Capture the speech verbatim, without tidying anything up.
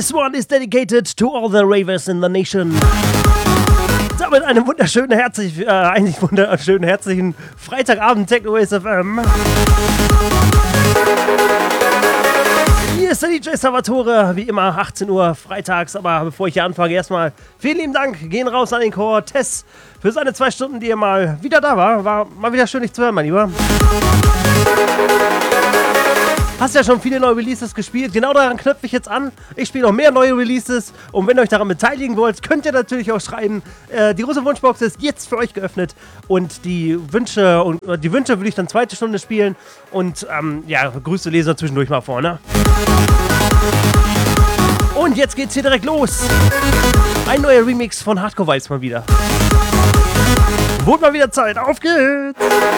This one is dedicated to all the ravers in the nation. Damit einen wunderschönen, herzlich, äh, eigentlich wunderschönen, herzlichen Freitagabend Techno-Ace F M. Hier ist der D J Salvatore, wie immer achtzehn Uhr freitags, aber bevor ich hier anfange, erstmal vielen lieben Dank, gehen raus an den Chor Tess für seine zwei Stunden, die er mal wieder da war. War mal wieder schön, dich zu hören, mein Lieber. Hast ja schon viele neue Releases gespielt, genau daran knöpfe ich jetzt an. Ich spiele noch mehr neue Releases und wenn ihr euch daran beteiligen wollt, könnt ihr natürlich auch schreiben. Äh, die große Wunschbox ist jetzt für euch geöffnet und die Wünsche und äh, die Wünsche will ich dann zweite Stunde spielen und ähm, ja, Grüße Leser zwischendurch mal vorne. Und jetzt geht's hier direkt los. Ein neuer Remix von Hardcore Vibes mal wieder. Wurde mal wieder Zeit, auf geht's!